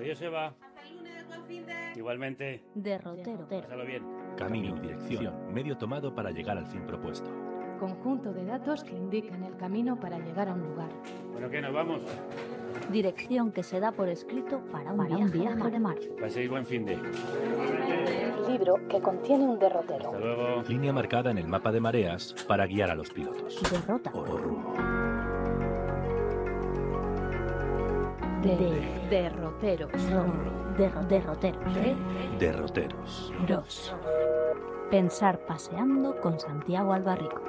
Adiós, Eva. Hasta el lunes, buen fin de... Igualmente. Derrotero. Pásalo bien. Camino, dirección, medio tomado para llegar al fin propuesto. Conjunto de datos que indican el camino para llegar a un lugar. Bueno, ¿qué? ¿Nos vamos? Dirección que se da por escrito para un viaje de mar. Paséis buen fin de... Libro que contiene un derrotero. Hasta luego. Línea marcada en el mapa de mareas para guiar a los pilotos. Derrota. O rumbo. Derroteros. Derroteros. Derroteros. 2. Pensar paseando con Santiago Albarrico.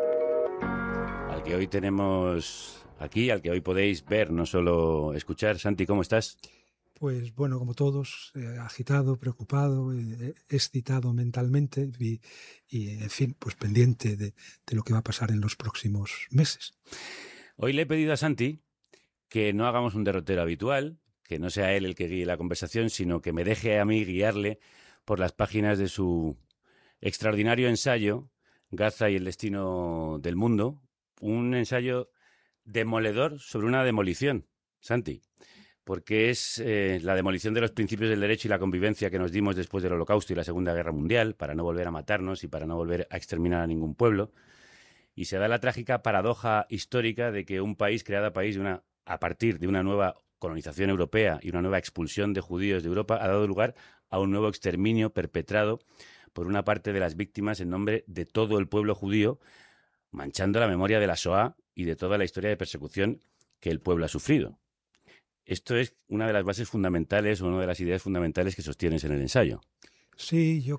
Al que hoy tenemos aquí, al que hoy podéis ver, no solo escuchar. Santi, ¿cómo estás? Pues bueno, como todos, agitado, preocupado, excitado mentalmente y, en fin, pues pendiente de lo que va a pasar en los próximos meses. Hoy le he pedido a Santi que no hagamos un derrotero habitual, que no sea él el que guíe la conversación, sino que me deje a mí guiarle por las páginas de su extraordinario ensayo, Gaza y el destino del mundo, un ensayo demoledor sobre una demolición, Santi, porque es la demolición de los principios del derecho y la convivencia que nos dimos después del Holocausto y la Segunda Guerra Mundial, para no volver a matarnos y para no volver a exterminar a ningún pueblo. Y se da la trágica paradoja histórica de que un país creado a partir de una nueva colonización europea y una nueva expulsión de judíos de Europa ha dado lugar a un nuevo exterminio perpetrado por una parte de las víctimas en nombre de todo el pueblo judío, manchando la memoria de la Shoah y de toda la historia de persecución que el pueblo ha sufrido. Esto es una de las bases fundamentales o una de las ideas fundamentales que sostienes en el ensayo. Sí, yo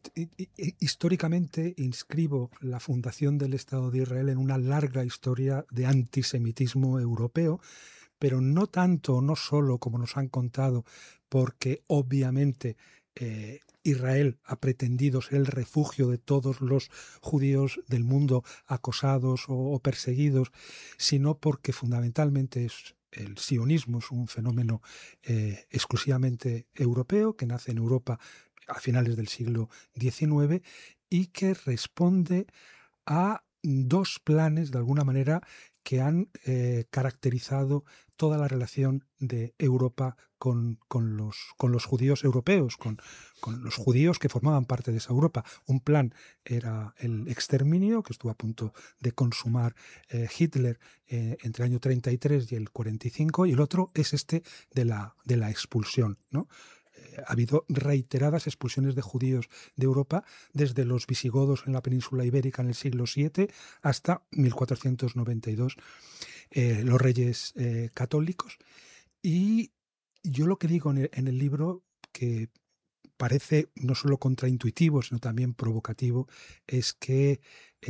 históricamente inscribo la fundación del Estado de Israel en una larga historia de antisemitismo europeo, pero no tanto, no solo como nos han contado, porque obviamente Israel ha pretendido ser el refugio de todos los judíos del mundo acosados o perseguidos, sino porque fundamentalmente el sionismo es un fenómeno exclusivamente europeo, que nace en Europa a finales del siglo XIX y que responde a dos planes, de alguna manera, que han caracterizado toda la relación de Europa con los judíos europeos, con los judíos que formaban parte de esa Europa. Un plan era el exterminio, que estuvo a punto de consumar Hitler entre el año 33 y el 45, y el otro es este de la expulsión, ¿no? Ha habido reiteradas expulsiones de judíos de Europa desde los visigodos en la península ibérica en el siglo VII hasta 1492, los reyes católicos. Y yo lo que digo en el libro, que parece no solo contraintuitivo, sino también provocativo, es que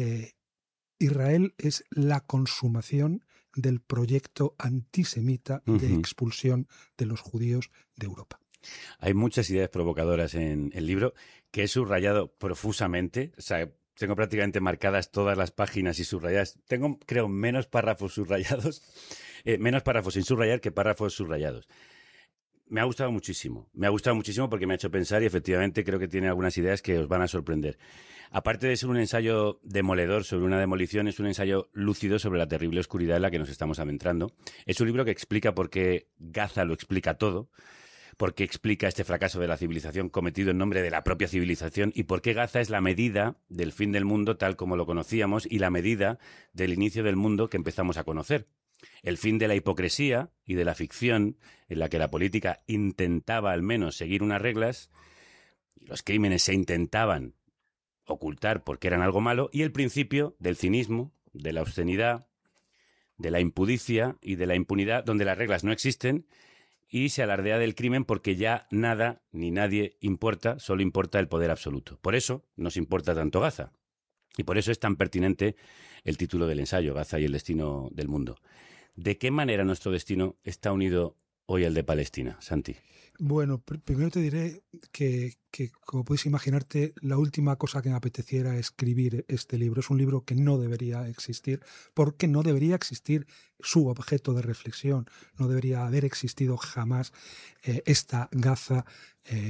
Israel es la consumación del proyecto antisemita de expulsión de los judíos de Europa. Hay muchas ideas provocadoras en el libro que he subrayado profusamente. O sea, tengo prácticamente marcadas todas las páginas y subrayadas. Tengo, creo, menos párrafos subrayados, menos párrafos sin subrayar que párrafos subrayados. Me ha gustado muchísimo porque me ha hecho pensar y efectivamente creo que tiene algunas ideas que os van a sorprender. Aparte de ser un ensayo demoledor sobre una demolición, es un ensayo lúcido sobre la terrible oscuridad en la que nos estamos adentrando. Es un libro que explica por qué Gaza lo explica todo, por qué explica este fracaso de la civilización cometido en nombre de la propia civilización y por qué Gaza es la medida del fin del mundo tal como lo conocíamos y la medida del inicio del mundo que empezamos a conocer. El fin de la hipocresía y de la ficción en la que la política intentaba al menos seguir unas reglas y los crímenes se intentaban ocultar porque eran algo malo, y el principio del cinismo, de la obscenidad, de la impudicia y de la impunidad, donde las reglas no existen y se alardea del crimen porque ya nada ni nadie importa, solo importa el poder absoluto. Por eso nos importa tanto Gaza. Y por eso es tan pertinente el título del ensayo, Gaza y el destino del mundo. ¿De qué manera nuestro destino está unido hoy al de Palestina, Santi? Bueno, primero te diré que, como puedes imaginarte, la última cosa que me apeteciera escribir este libro. Es un libro que no debería existir, porque no debería existir su objeto de reflexión, no debería haber existido jamás esta Gaza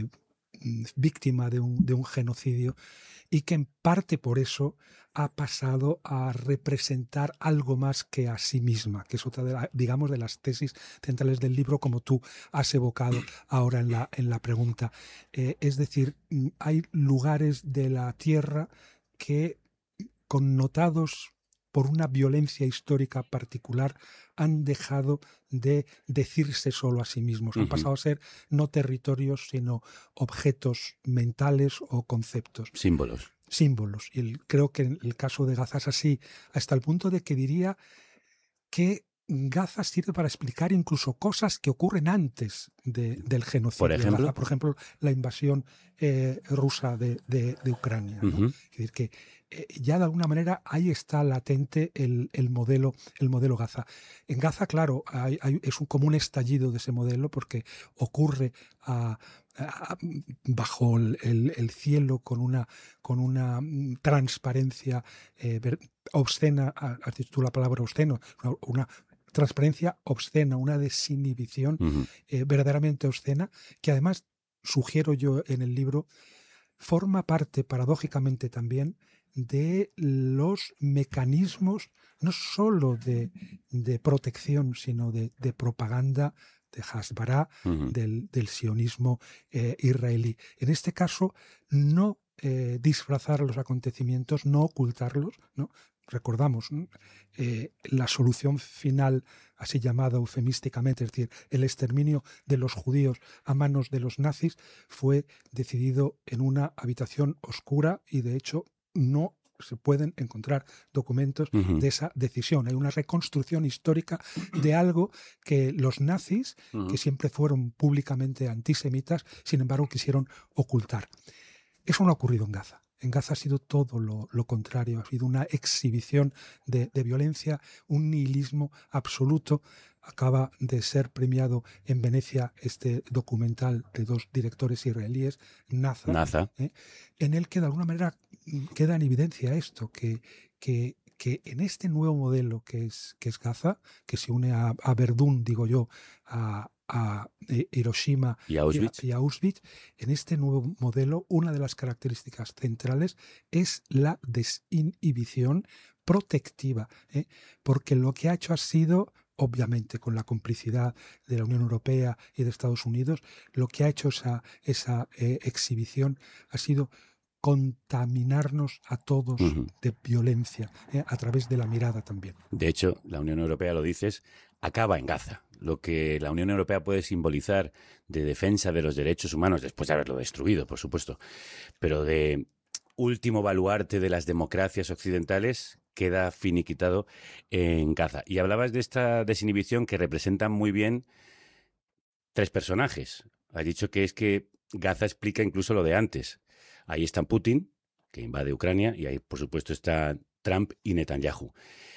víctima de un genocidio, y que en parte por eso ha pasado a representar algo más que a sí misma, que es otra de las tesis centrales del libro, como tú has evocado ahora en la pregunta. Es decir, hay lugares de la Tierra que, connotados por una violencia histórica particular, han dejado de decirse solo a sí mismos. Han pasado a ser no territorios, sino objetos mentales o conceptos. Símbolos. Y creo que en el caso de Gaza es así, hasta el punto de que diría que Gaza sirve para explicar incluso cosas que ocurren antes del genocidio. Por ejemplo, la invasión rusa de Ucrania, ¿no? Es decir, que ya de alguna manera ahí está latente el modelo Gaza. En Gaza, claro, es como un estallido de ese modelo, porque ocurre bajo el cielo con una transparencia obscena. Has dicho tú la palabra obsceno, una transparencia obscena, una desinhibición verdaderamente obscena, que además, sugiero yo en el libro, forma parte paradójicamente también de los mecanismos no solo de protección, sino de propaganda de Hasbara, del sionismo israelí. En este caso, no disfrazar los acontecimientos, no ocultarlos, ¿no? Recordamos, la solución final, así llamada eufemísticamente, es decir, el exterminio de los judíos a manos de los nazis, fue decidido en una habitación oscura, y de hecho no se pueden encontrar documentos de esa decisión. Hay una reconstrucción histórica de algo que los nazis, que siempre fueron públicamente antisemitas, sin embargo quisieron ocultar. Eso no ha ocurrido en Gaza. En Gaza ha sido todo lo contrario, ha sido una exhibición de violencia, un nihilismo absoluto. Acaba de ser premiado en Venecia este documental de dos directores israelíes, Naza. En el que de alguna manera queda en evidencia esto, que en este nuevo modelo que es Gaza, que se une a Verdún, digo yo, a Hiroshima y Auschwitz, en este nuevo modelo una de las características centrales es la desinhibición protectiva, porque lo que ha hecho ha sido, obviamente con la complicidad de la Unión Europea y de Estados Unidos, lo que ha hecho esa exhibición ha sido contaminarnos a todos de violencia, a través de la mirada también. De hecho, la Unión Europea, lo dices, acaba en Gaza. Lo que la Unión Europea puede simbolizar de defensa de los derechos humanos, después de haberlo destruido, por supuesto, pero de último baluarte de las democracias occidentales, queda finiquitado en Gaza. Y hablabas de esta desinhibición que representan muy bien tres personajes. Has dicho que es que Gaza explica incluso lo de antes. Ahí está Putin, que invade Ucrania, y ahí, por supuesto, está Trump y Netanyahu.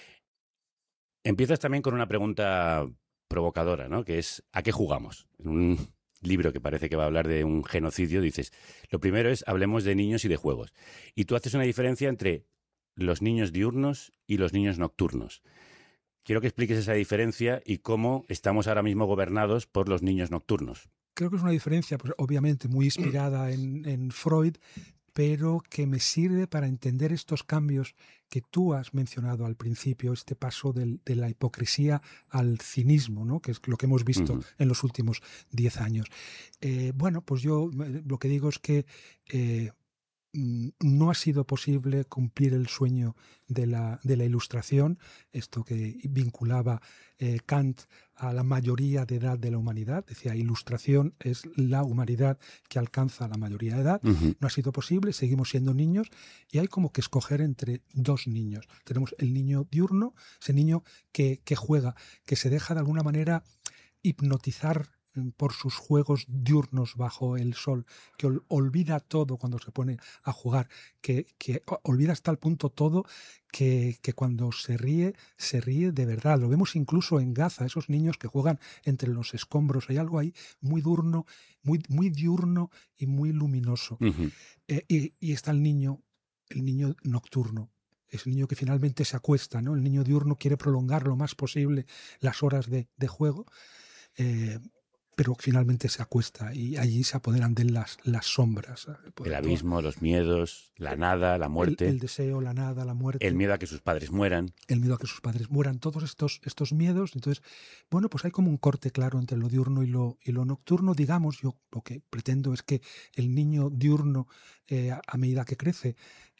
Empiezas también con una pregunta provocadora, ¿no? Que es, ¿a qué jugamos? En un libro que parece que va a hablar de un genocidio, dices, lo primero es, hablemos de niños y de juegos. Y tú haces una diferencia entre los niños diurnos y los niños nocturnos. Quiero que expliques esa diferencia y cómo estamos ahora mismo gobernados por los niños nocturnos. Creo que es una diferencia, pues, obviamente muy inspirada en Freud, pero que me sirve para entender estos cambios que tú has mencionado al principio, este paso de la hipocresía al cinismo, ¿no? Que es lo que hemos visto en los últimos 10 años. Bueno, pues yo lo que digo es que no ha sido posible cumplir el sueño de la Ilustración, esto que vinculaba Kant a la mayoría de edad de la humanidad. Decía, Ilustración es la humanidad que alcanza la mayoría de edad. No ha sido posible, seguimos siendo niños, y hay como que escoger entre dos niños. Tenemos el niño diurno, ese niño que juega, que se deja de alguna manera hipnotizar por sus juegos diurnos bajo el sol, que olvida todo cuando se pone a jugar, que olvida hasta el punto todo que cuando se ríe de verdad. Lo vemos incluso en Gaza, esos niños que juegan entre los escombros. Hay algo ahí muy diurno y muy luminoso. Y está el niño nocturno. Es el niño que finalmente se acuesta, ¿no? El niño diurno quiere prolongar lo más posible las horas de juego. pero finalmente se acuesta y allí se apoderan de él las sombras. El abismo, los miedos, la nada, la muerte. El deseo, la nada, la muerte. El miedo a que sus padres mueran. El miedo a que sus padres mueran. Todos estos miedos. Entonces, bueno, pues hay como un corte claro entre lo diurno y lo nocturno. Digamos, yo lo que pretendo es que el niño diurno, a medida que crece,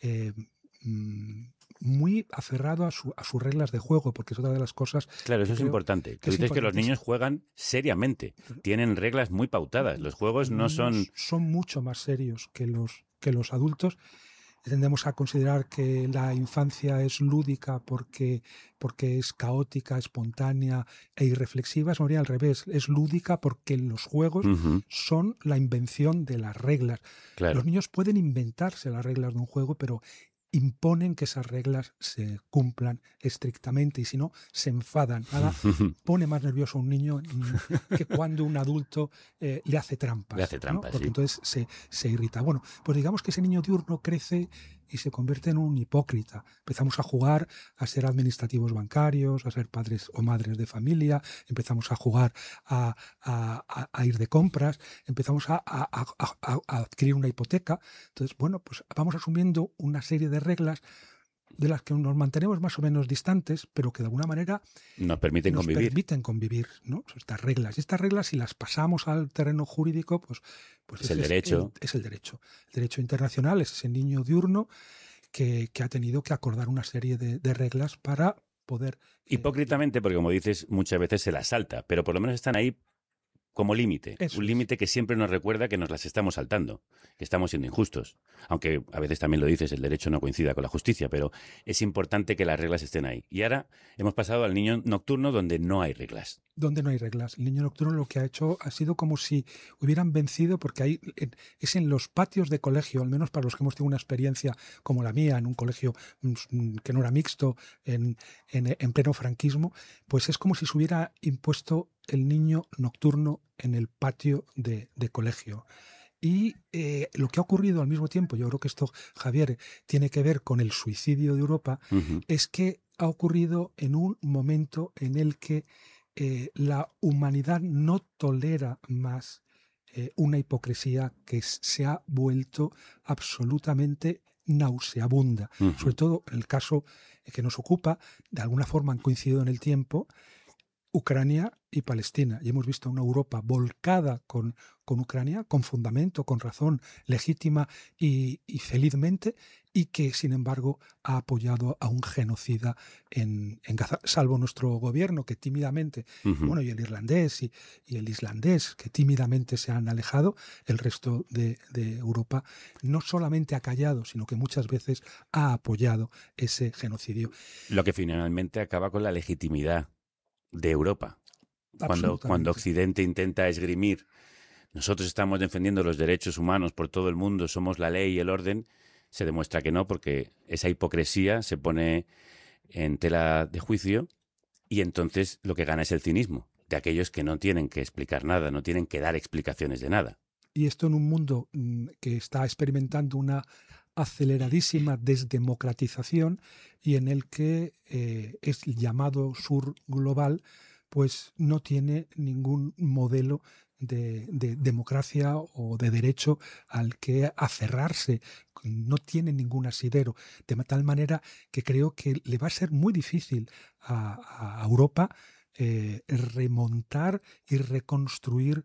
muy aferrado a sus reglas de juego, porque es otra de las cosas. Claro, eso es importante. Tú dices que los niños juegan seriamente, tienen reglas muy pautadas. Los juegos no son... Son mucho más serios que los adultos. Tendemos a considerar que la infancia es lúdica porque es caótica, espontánea e irreflexiva. Es al revés, es lúdica porque los juegos son la invención de las reglas. Claro. Los niños pueden inventarse las reglas de un juego, pero imponen que esas reglas se cumplan estrictamente y si no, se enfadan. Nada pone más nervioso a un niño que cuando un adulto le hace trampas. Le hace trampas, ¿no? Porque sí. entonces se irrita. Bueno, pues digamos que ese niño diurno crece y se convierte en un hipócrita. Empezamos a jugar a ser administrativos bancarios, a ser padres o madres de familia, empezamos a jugar a ir de compras, empezamos a adquirir una hipoteca. Entonces, bueno, pues vamos asumiendo una serie de reglas de las que nos mantenemos más o menos distantes, pero que de alguna manera nos permiten convivir, ¿no? Estas reglas. Y estas reglas, si las pasamos al terreno jurídico, pues es el derecho. Es el derecho. El derecho internacional es ese niño diurno que ha tenido que acordar una serie de reglas para poder... Hipócritamente, porque como dices, muchas veces se las salta, pero por lo menos están ahí como límite. Un límite que siempre nos recuerda que nos las estamos saltando, que estamos siendo injustos. Aunque a veces también lo dices, el derecho no coincida con la justicia, pero es importante que las reglas estén ahí. Y ahora hemos pasado al niño nocturno donde no hay reglas. Donde no hay reglas. El niño nocturno lo que ha hecho ha sido como si hubieran vencido, porque es en los patios de colegio, al menos para los que hemos tenido una experiencia como la mía, en un colegio que no era mixto, en pleno franquismo, pues es como si se hubiera impuesto el niño nocturno en el patio de colegio. Y lo que ha ocurrido al mismo tiempo, yo creo que esto, Javier, tiene que ver con el suicidio de Europa, es que ha ocurrido en un momento en el que la humanidad no tolera más una hipocresía que se ha vuelto absolutamente nauseabunda. Sobre todo en el caso que nos ocupa, de alguna forma han coincidido en el tiempo, Ucrania y Palestina. Y hemos visto una Europa volcada con Ucrania, con fundamento, con razón, legítima y felizmente, y que, sin embargo, ha apoyado a un genocida en Gaza, salvo nuestro gobierno, que tímidamente, bueno, y el irlandés y el islandés, que tímidamente se han alejado. El resto de Europa no solamente ha callado, sino que muchas veces ha apoyado ese genocidio. Lo que finalmente acaba con la legitimidad de Europa. Cuando Occidente intenta esgrimir, nosotros estamos defendiendo los derechos humanos por todo el mundo, somos la ley y el orden, se demuestra que no, porque esa hipocresía se pone en tela de juicio y entonces lo que gana es el cinismo de aquellos que no tienen que explicar nada, no tienen que dar explicaciones de nada. Y esto en un mundo que está experimentando una aceleradísima desdemocratización y en el que es llamado sur global, pues no tiene ningún modelo de democracia o de derecho al que aferrarse, no tiene ningún asidero, de tal manera que creo que le va a ser muy difícil a Europa remontar y reconstruir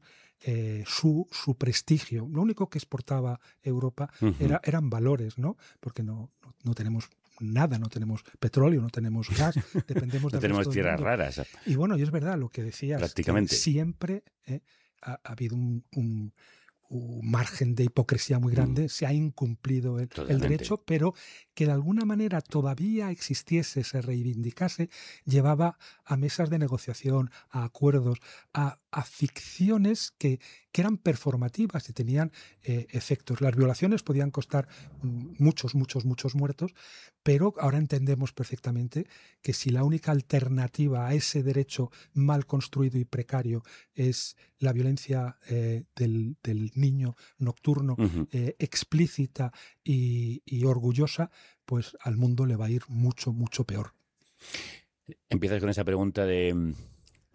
su prestigio. Lo único que exportaba Europa eran valores, ¿no? Porque no tenemos nada, no tenemos petróleo, no tenemos gas, dependemos no del tenemos resto tierras del mundo. raras. Y bueno, y es verdad lo que decías, prácticamente. Que siempre ha habido un margen de hipocresía muy grande, se ha incumplido el derecho, pero que de alguna manera todavía existiese, se reivindicase, llevaba a mesas de negociación, a acuerdos, a ficciones que eran performativas y tenían efectos. Las violaciones podían costar muchos muertos, pero ahora entendemos perfectamente que si la única alternativa a ese derecho mal construido y precario es la violencia del niño nocturno, explícita y orgullosa, pues al mundo le va a ir mucho peor. Empiezas con esa pregunta de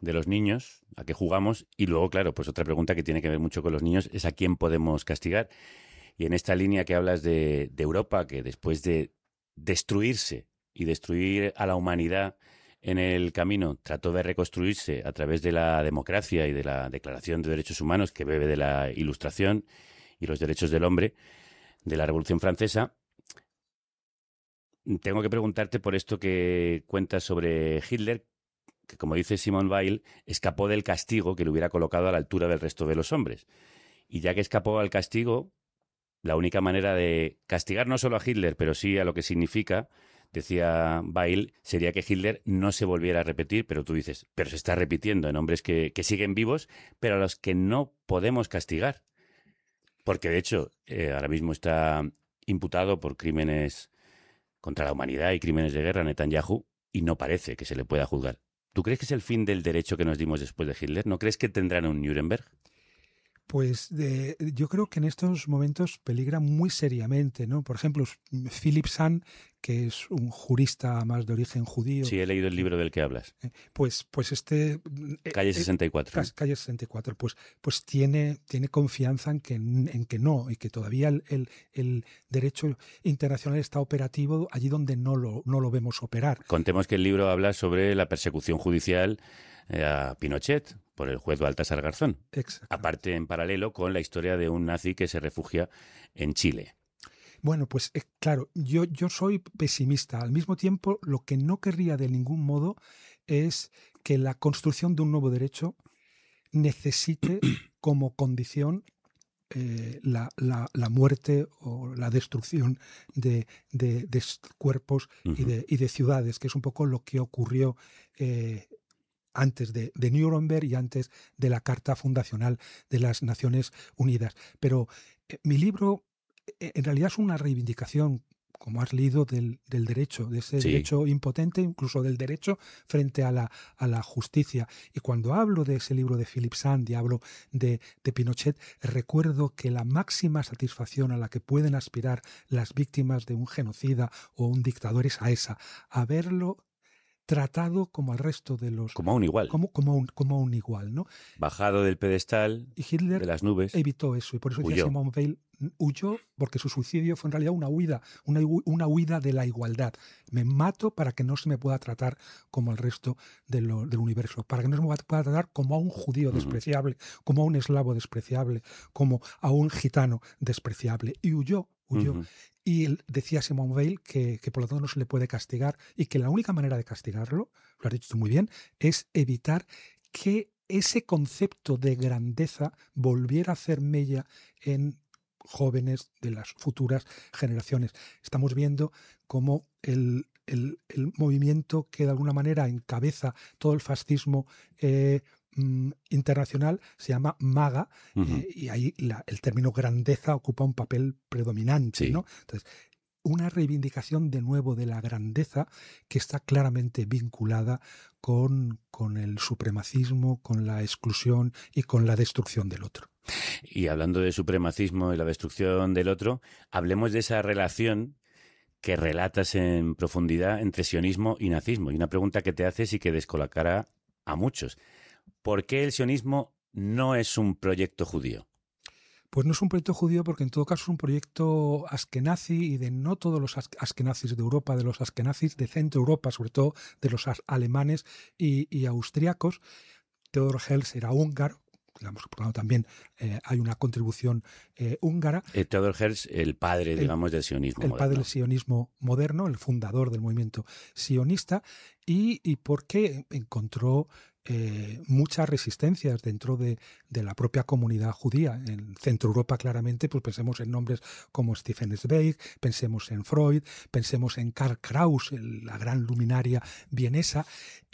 de los niños, a qué jugamos, y luego, claro, pues otra pregunta que tiene que ver mucho con los niños es a quién podemos castigar. Y en esta línea que hablas de Europa, que después de destruirse y destruir a la humanidad en el camino, trató de reconstruirse a través de la democracia y de la Declaración de Derechos Humanos, que bebe de la Ilustración y los derechos del hombre, de la Revolución Francesa. Tengo que preguntarte por esto que cuentas sobre Hitler, que, como dice Simone Weil, escapó del castigo que le hubiera colocado a la altura del resto de los hombres. Y ya que escapó al castigo, la única manera de castigar no solo a Hitler, pero sí a lo que significa, decía Weil, sería que Hitler no se volviera a repetir, pero tú dices, pero se está repitiendo en hombres que siguen vivos, pero a los que no podemos castigar. Porque, de hecho, ahora mismo está imputado por crímenes contra la humanidad y crímenes de guerra Netanyahu, y no parece que se le pueda juzgar. ¿Tú crees que es el fin del derecho que nos dimos después de Hitler? ¿No crees que tendrán un Nuremberg? Pues yo creo que en estos momentos peligra muy seriamente, ¿no? Por ejemplo, Philip Sand, que es un jurista más de origen judío. Sí, he leído el libro del que hablas. Pues Calle 64. Calle 64, pues tiene confianza en que no, y que todavía el derecho internacional está operativo allí donde no lo vemos operar. Contemos que el libro habla sobre la persecución judicial a Pinochet por el juez Baltasar Garzón. Aparte, en paralelo, con la historia de un nazi que se refugia en Chile. Bueno, pues claro, yo soy pesimista. Al mismo tiempo, lo que no querría de ningún modo es que la construcción de un nuevo derecho necesite como condición la muerte o la destrucción de cuerpos y de ciudades, que es un poco lo que ocurrió antes de Nuremberg y antes de la Carta Fundacional de las Naciones Unidas. Pero mi libro en realidad es una reivindicación, como has leído, del derecho, de ese derecho impotente, incluso del derecho frente a la justicia. Y cuando hablo de ese libro de Philip Sand y hablo de Pinochet, recuerdo que la máxima satisfacción a la que pueden aspirar las víctimas de un genocida o un dictador es a esa, a verlo tratado como al resto de los... Como a un igual. Como a un igual, ¿no? Bajado del pedestal, y Hitler de las nubes. Evitó eso, y por eso decía Simone Weil, huyó porque su suicidio fue en realidad una huida de la igualdad. Me mato para que no se me pueda tratar como al resto del universo, para que no se me pueda tratar como a un judío despreciable, como a un eslavo despreciable, como a un gitano despreciable. Y huyó. Y él decía Simone Weil que por lo tanto no se le puede castigar y que la única manera de castigarlo, lo has dicho tú muy bien, es evitar que ese concepto de grandeza volviera a hacer mella en jóvenes de las futuras generaciones. Estamos viendo cómo el movimiento que de alguna manera encabeza todo el fascismo internacional se llama MAGA, y ahí el término grandeza ocupa un papel predominante, ¿no? Entonces, una reivindicación de nuevo de la grandeza que está claramente vinculada con el supremacismo, con la exclusión y con la destrucción del otro. Y hablando de supremacismo y la destrucción del otro, hablemos de esa relación que relatas en profundidad entre sionismo y nazismo. Y una pregunta que te haces y que descolocará a muchos. ¿Por qué el sionismo no es un proyecto judío? Pues no es un proyecto judío porque en todo caso es un proyecto askenazi, y de no todos los askenazis de Europa, de los askenazis de Centro Europa, sobre todo de los alemanes y austriacos. Theodor Herzl era húngaro, digamos que por lo tanto también hay una contribución húngara. Theodor Herzl, el padre, digamos, del sionismo moderno. El padre del sionismo moderno, el fundador del movimiento sionista, y porque encontró muchas resistencias dentro de la propia comunidad judía. En Centro Europa, claramente, pues pensemos en nombres como Stefan Zweig, pensemos en Freud, pensemos en Karl Kraus, la gran luminaria vienesa,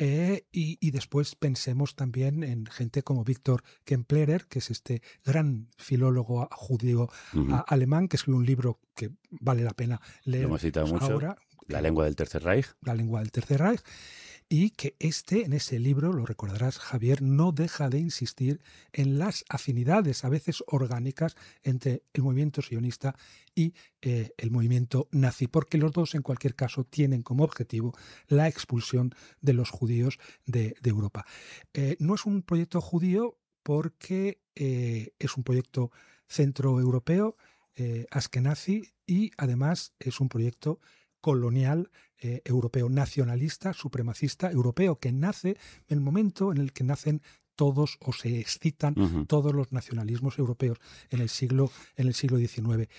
y después pensemos también en gente como Viktor Kemplerer, que es este gran filólogo judío alemán, que escribió un libro que vale la pena leer. Lo hemos citado mucho. Ahora, La lengua del Tercer Reich. La lengua del Tercer Reich. y que en ese libro, lo recordarás, Javier, no deja de insistir en las afinidades, a veces orgánicas, entre el movimiento sionista y el movimiento nazi, porque los dos, en cualquier caso, tienen como objetivo la expulsión de los judíos de Europa. No es un proyecto judío porque es un proyecto centroeuropeo, askenazi, y además es un proyecto colonial europeo, nacionalista, supremacista europeo, que nace en el momento en el que nacen todos o se excitan todos los nacionalismos europeos en el siglo XIX.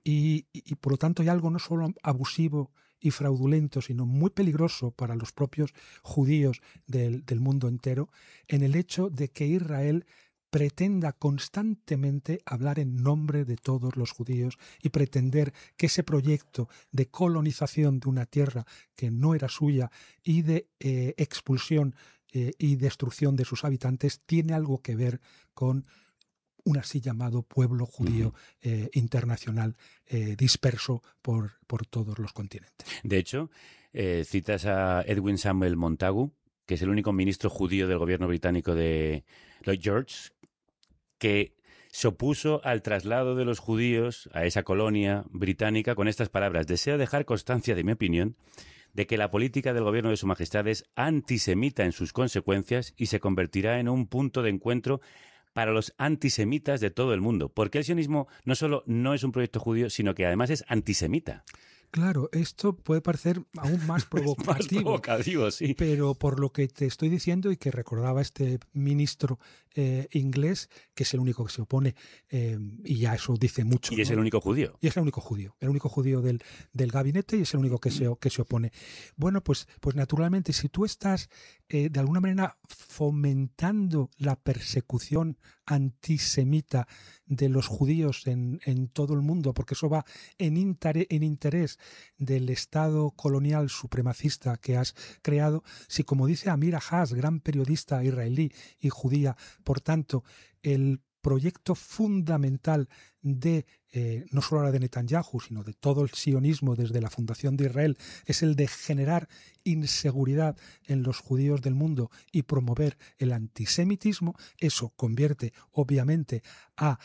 Y por lo tanto hay algo no solo abusivo y fraudulento, sino muy peligroso para los propios judíos del mundo entero, en el hecho de que Israel pretenda constantemente hablar en nombre de todos los judíos y pretender que ese proyecto de colonización de una tierra que no era suya y de expulsión y destrucción de sus habitantes tiene algo que ver con un así llamado pueblo judío internacional disperso por todos los continentes. De hecho, citas a Edwin Samuel Montagu, que es el único ministro judío del gobierno británico de Lloyd George, que se opuso al traslado de los judíos a esa colonia británica con estas palabras: deseo dejar constancia de mi opinión de que la política del gobierno de Su Majestad es antisemita en sus consecuencias y se convertirá en un punto de encuentro para los antisemitas de todo el mundo. Porque el sionismo no solo no es un proyecto judío, sino que además es antisemita. Claro, esto puede parecer aún más provocativo, más provocativo, sí. Pero por lo que te estoy diciendo y que recordaba este ministro inglés, que es el único que se opone, y ya eso dice mucho. Y es el único judío. Y es el único judío del gabinete, y es el único que se opone. Bueno, pues naturalmente, si tú estás de alguna manera fomentando la persecución antisemita de los judíos en todo el mundo, porque eso va en interés del Estado colonial supremacista que has creado, si, como dice Amira Haas, gran periodista israelí y judía, por tanto, el proyecto fundamental de no solo ahora de Netanyahu, sino de todo el sionismo desde la fundación de Israel, es el de generar inseguridad en los judíos del mundo y promover el antisemitismo. Eso convierte obviamente a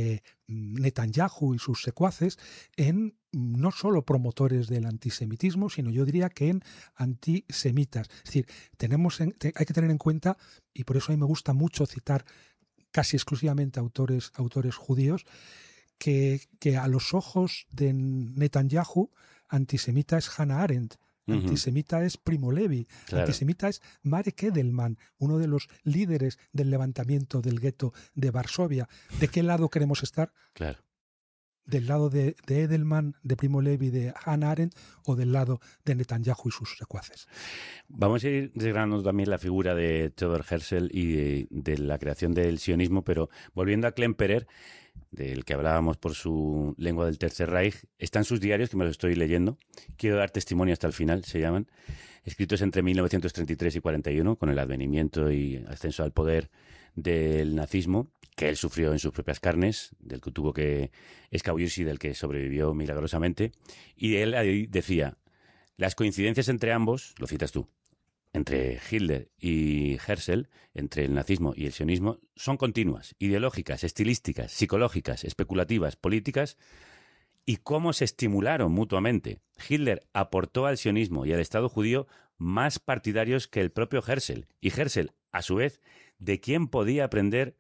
Netanyahu y sus secuaces en no solo promotores del antisemitismo, sino yo diría que en antisemitas. Es decir, hay que tener en cuenta, y por eso a mí me gusta mucho citar casi exclusivamente autores judíos, que a los ojos de Netanyahu, antisemita es Hannah Arendt, antisemita es Primo Levi, claro. Antisemita es Marek Edelman, uno de los líderes del levantamiento del gueto de Varsovia. ¿De qué lado queremos estar? Claro. ¿Del lado de Edelman, de Primo Levi, de Hannah Arendt, o del lado de Netanyahu y sus secuaces? Vamos a ir desgranando también la figura de Theodor Herzl y de la creación del sionismo, pero volviendo a Klemperer, del que hablábamos por su Lengua del Tercer Reich, están sus diarios, que me los estoy leyendo. Quiero dar testimonio hasta el final, se llaman, escritos entre 1933 y 41, con el advenimiento y ascenso al poder del nazismo, que él sufrió en sus propias carnes, del que tuvo que escabullirse y del que sobrevivió milagrosamente. Y él ahí decía: las coincidencias entre ambos, lo citas tú, entre Hitler y Herzl, entre el nazismo y el sionismo, son continuas, ideológicas, estilísticas, psicológicas, especulativas, políticas, y cómo se estimularon mutuamente. Hitler aportó al sionismo y al Estado judío más partidarios que el propio Herzl, y Herzl, a su vez, ¿de quién podía aprender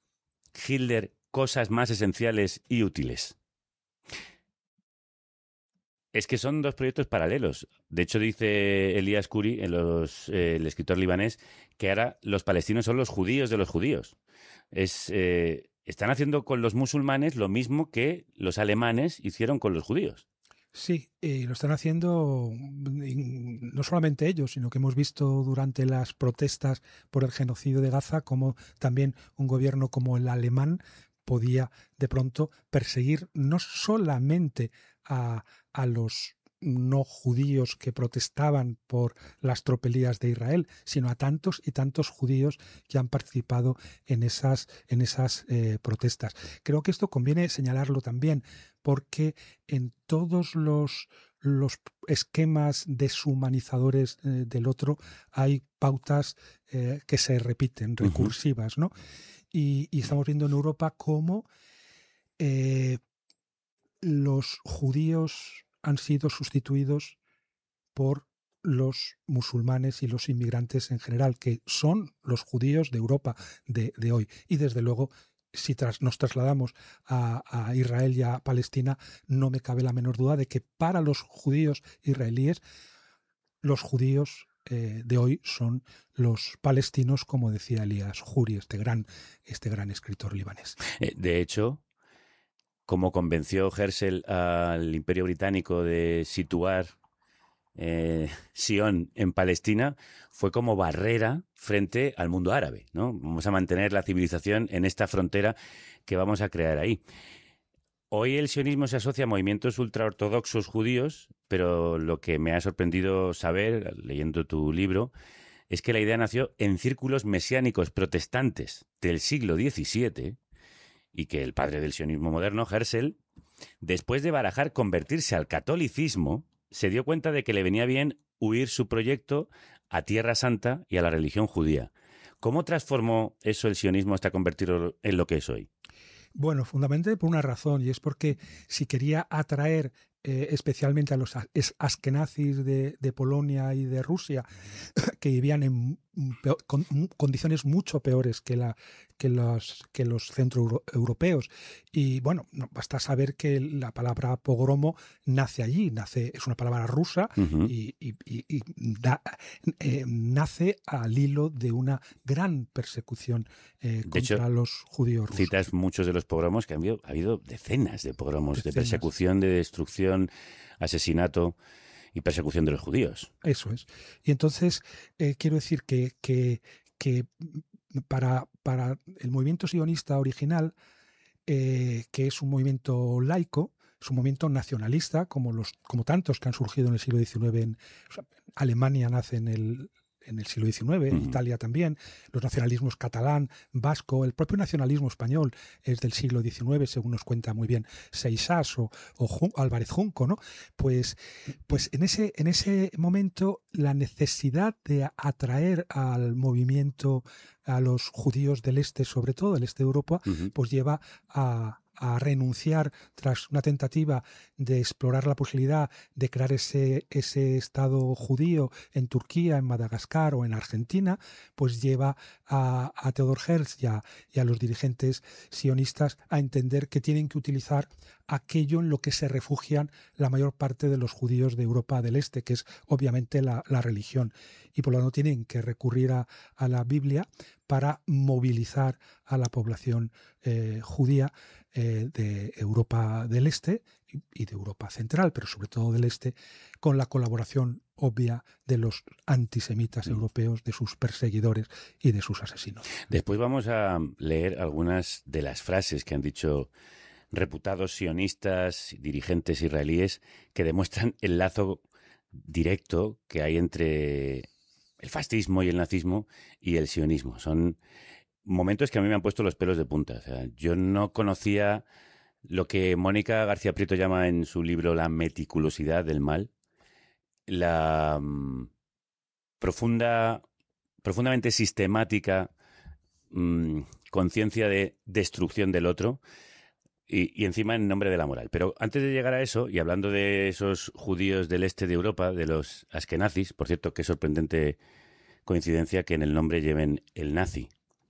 Hitler cosas más esenciales y útiles? Es que son dos proyectos paralelos. De hecho, dice Elias Khoury, el escritor libanés, que ahora los palestinos son los judíos de los judíos. Están haciendo con los musulmanes lo mismo que los alemanes hicieron con los judíos. Sí, lo están haciendo no solamente ellos, sino que hemos visto durante las protestas por el genocidio de Gaza como también un gobierno como el alemán podía de pronto perseguir no solamente a los no judíos que protestaban por las tropelías de Israel, sino a tantos y tantos judíos que han participado en esas protestas. Creo que esto conviene señalarlo también, porque en todos los los esquemas deshumanizadores del otro, hay pautas que se repiten, recursivas, ¿no? Y estamos viendo en Europa cómo los judíos han sido sustituidos por los musulmanes y los inmigrantes en general, que son los judíos de Europa de hoy. Y desde luego, si nos trasladamos a Israel y a Palestina, no me cabe la menor duda de que para los judíos israelíes, los judíos de hoy son los palestinos, como decía Elias Juri, este gran escritor libanés. De hecho, como convenció Herzl al Imperio Británico de situar Sion en Palestina, fue como barrera frente al mundo árabe, ¿no? Vamos a mantener la civilización en esta frontera que vamos a crear ahí. Hoy el sionismo se asocia a movimientos ultraortodoxos judíos, pero lo que me ha sorprendido saber, leyendo tu libro, es que la idea nació en círculos mesiánicos protestantes del siglo XVII y que el padre del sionismo moderno, Herzl, después de barajar convertirse al catolicismo, se dio cuenta de que le venía bien huir su proyecto a Tierra Santa y a la religión judía. ¿Cómo transformó eso el sionismo hasta convertirlo en lo que es hoy? Bueno, fundamentalmente por una razón, y es porque si quería atraer especialmente a los askenazis de Polonia y de Rusia, que vivían en condiciones mucho peores que los centroeuropeos. Y bueno, basta saber que la palabra pogromo nace allí, es una palabra rusa y nace al hilo de una gran persecución contra hecho, los judíos rusos. Citas muchos de los pogromos, que ha habido decenas de pogromos, de persecución, de destrucción, asesinato y persecución de los judíos. Eso es. Y entonces quiero decir que para el movimiento sionista original, que es un movimiento laico, es un movimiento nacionalista, como tantos que han surgido en el siglo XIX. Alemania nace en el siglo XIX, Italia también, los nacionalismos catalán, vasco, el propio nacionalismo español es del siglo XIX, según nos cuenta muy bien Seixas o Álvarez Junco, ¿no? Pues en ese momento la necesidad de atraer al movimiento a los judíos del este, sobre todo del este de Europa, pues lleva a renunciar, tras una tentativa de explorar la posibilidad de crear ese Estado judío en Turquía, en Madagascar o en Argentina, pues lleva a Theodor Herzl y a los dirigentes sionistas a entender que tienen que utilizar aquello en lo que se refugian la mayor parte de los judíos de Europa del Este, que es obviamente la religión. Y por lo tanto tienen que recurrir a la Biblia para movilizar a la población judía de Europa del Este y de Europa Central, pero sobre todo del Este, con la colaboración obvia de los antisemitas europeos, de sus perseguidores y de sus asesinos. Después vamos a leer algunas de las frases que han dicho reputados sionistas, dirigentes israelíes, que demuestran el lazo directo que hay entre el fascismo y el nazismo y el sionismo. Son momentos que a mí me han puesto los pelos de punta. O sea, yo no conocía lo que Mónica García Prieto llama en su libro La meticulosidad del mal, la profundamente sistemática conciencia de destrucción del otro y encima en nombre de la moral. Pero antes de llegar a eso, y hablando de esos judíos del este de Europa, de los askenazis, por cierto, qué sorprendente coincidencia que en el nombre lleven el nazi.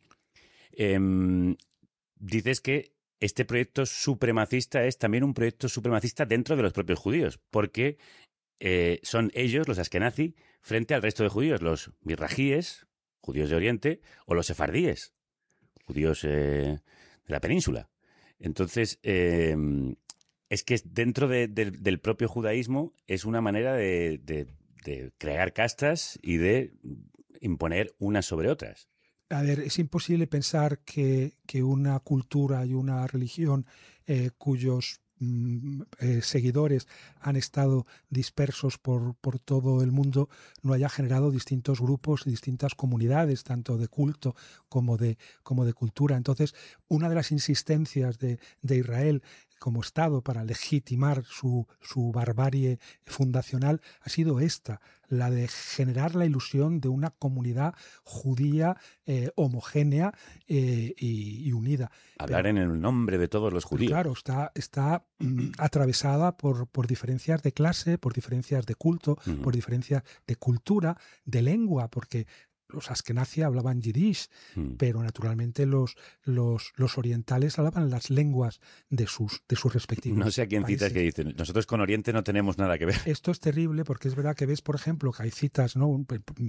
Dices que este proyecto supremacista es también un proyecto supremacista dentro de los propios judíos, porque son ellos, los askenazi, frente al resto de judíos, los mirrajíes, judíos de Oriente, o los sefardíes, judíos de la península. Entonces, es que dentro del propio judaísmo es una manera de crear castas y de imponer unas sobre otras. A ver, es imposible pensar que una cultura y una religión cuyos seguidores han estado dispersos por todo el mundo no haya generado distintos grupos y distintas comunidades, tanto de culto como de cultura. Entonces, una de las insistencias de Israel como Estado para legitimar su barbarie fundacional ha sido esta, la de generar la ilusión de una comunidad judía homogénea y unida. Hablar en el nombre de todos los judíos. Claro, está atravesada por diferencias de clase, por diferencias de culto, por diferencias de cultura, de lengua, porque los askenazí hablaban yiddish, pero naturalmente los orientales hablaban las lenguas de sus respectivos No sé a quién países. citas que dicen, nosotros con Oriente no tenemos nada que ver. Esto es terrible porque es verdad que ves, por ejemplo, que hay citas, ¿no?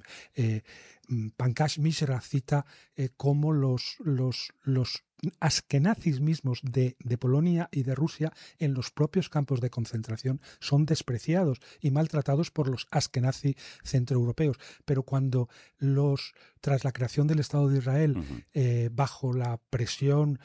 Pankaj Mishra cita cómo los askenazis mismos de Polonia y de Rusia en los propios campos de concentración son despreciados y maltratados por los askenazis centroeuropeos. Pero cuando tras la creación del Estado de Israel, bajo la presión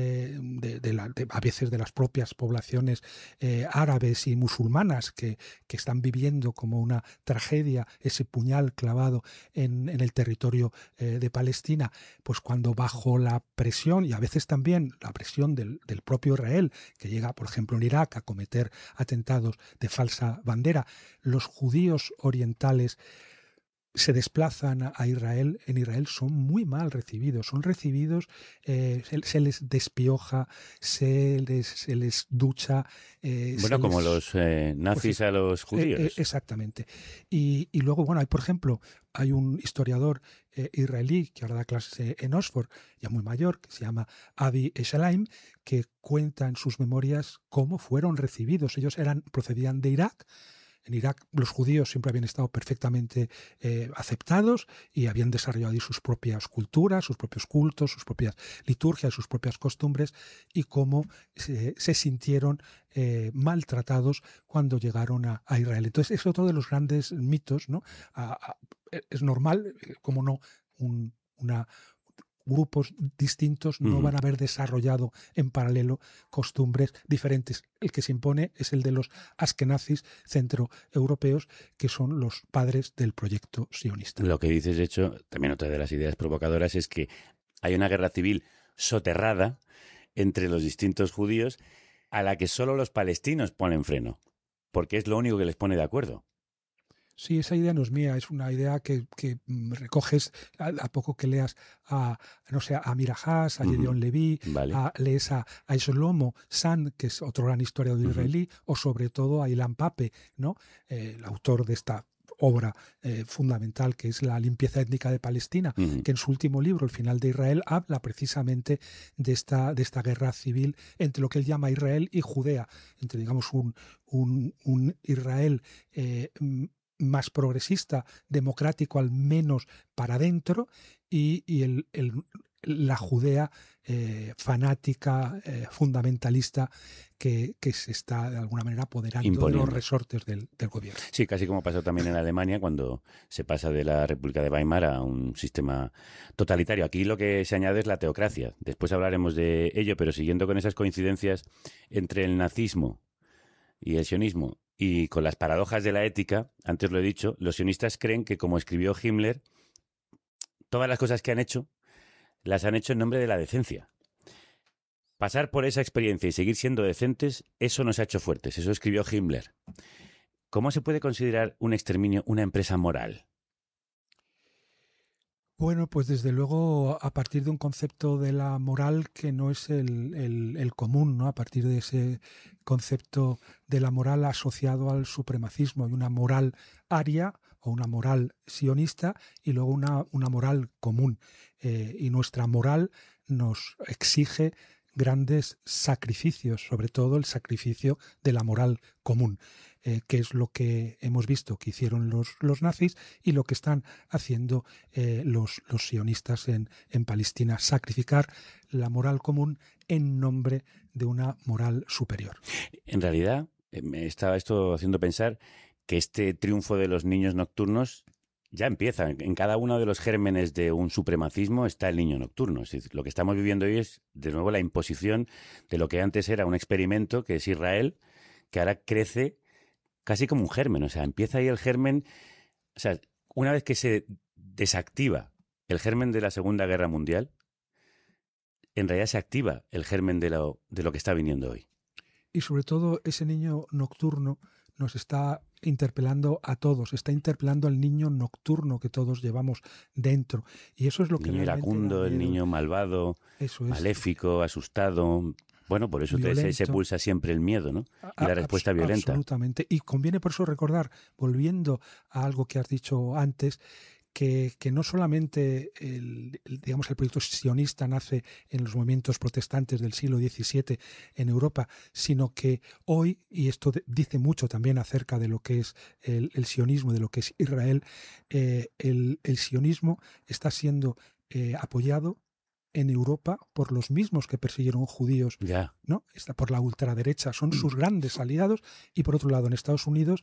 a veces de las propias poblaciones árabes y musulmanas que están viviendo como una tragedia ese puñal clavado en el territorio de Palestina, pues cuando bajo la presión y a veces también la presión del propio Israel, que llega, por ejemplo, en Irak a cometer atentados de falsa bandera, los judíos orientales se desplazan a Israel, en Israel son muy mal recibidos, se les despioja, se les ducha. Bueno, como los nazis a los judíos. Exactamente. Y luego, bueno, por ejemplo, hay un historiador israelí que ahora da clases en Oxford, ya muy mayor, que se llama Avi Eshalaim, que cuenta en sus memorias cómo fueron recibidos. Ellos procedían de Irak. En Irak los judíos siempre habían estado perfectamente aceptados y habían desarrollado ahí sus propias culturas, sus propios cultos, sus propias liturgias, sus propias costumbres, y cómo se sintieron maltratados cuando llegaron a Israel. Entonces es otro de los grandes mitos, ¿no? Es normal, como no, grupos distintos no van a haber desarrollado en paralelo costumbres diferentes. El que se impone es el de los askenazis centroeuropeos, que son los padres del proyecto sionista. Lo que dices, de hecho, también otra de las ideas provocadoras es que hay una guerra civil soterrada entre los distintos judíos a la que solo los palestinos ponen freno, porque es lo único que les pone de acuerdo. Sí, esa idea no es mía, es una idea que recoges a poco que leas a Mirajas, a Gedeon Leví, Vale. lees a Shlomo Sand, que es otro gran historiador israelí, o sobre todo a Ilan Pappé, ¿no? El autor de esta obra fundamental que es La limpieza étnica de Palestina, que en su último libro, El final de Israel, habla precisamente de esta guerra civil entre lo que él llama Israel y Judea, entre, digamos, un Israel más progresista, democrático al menos para adentro, y la Judea fanática, fundamentalista, que se está de alguna manera apoderando imponiendo de los resortes del gobierno. Sí, casi como pasó también en Alemania cuando se pasa de la República de Weimar a un sistema totalitario. Aquí lo que se añade es la teocracia. Después hablaremos de ello, pero siguiendo con esas coincidencias entre el nazismo y el sionismo y con las paradojas de la ética, antes lo he dicho, los sionistas creen que, como escribió Himmler, todas las cosas que han hecho las han hecho en nombre de la decencia. Pasar por esa experiencia y seguir siendo decentes, eso nos ha hecho fuertes. Eso escribió Himmler. ¿Cómo se puede considerar un exterminio una empresa moral? Bueno, pues desde luego a partir de un concepto de la moral que no es el común, ¿no? A partir de ese concepto de la moral asociado al supremacismo. Hay una moral aria o una moral sionista y luego una moral común. Y nuestra moral nos exige grandes sacrificios, sobre todo el sacrificio de la moral común, que es lo que hemos visto que hicieron los nazis y lo que están haciendo los sionistas en Palestina, sacrificar la moral común en nombre de una moral superior. En realidad, me estaba esto haciendo pensar que este triunfo de los niños nocturnos ya empieza. En cada uno de los gérmenes de un supremacismo está el niño nocturno. Es decir, lo que estamos viviendo hoy es, de nuevo, la imposición de lo que antes era un experimento, que es Israel, que ahora crece casi como un germen. O sea, empieza ahí el germen. O sea, una vez que se desactiva el germen de la Segunda Guerra Mundial, en realidad se activa el germen de lo que está viniendo hoy. Y sobre todo ese niño nocturno nos está interpelando a todos, está interpelando al niño nocturno que todos llevamos dentro. Y eso es lo El que niño realmente iracundo, da el miedo. niño malvado, Eso es. maléfico, asustado. Bueno, por eso se Violento. pulsa siempre el miedo, ¿no? Y la respuesta violenta. Absolutamente. Y conviene por eso recordar, volviendo a algo que has dicho antes, que no solamente digamos, el proyecto sionista nace en los movimientos protestantes del siglo XVII en Europa, sino que hoy, y esto dice mucho también acerca de lo que es el sionismo, de lo que es Israel, el sionismo está siendo apoyado en Europa por los mismos que persiguieron judíos, Ya. ¿no? Está por la ultraderecha, son sus grandes aliados, y por otro lado en Estados Unidos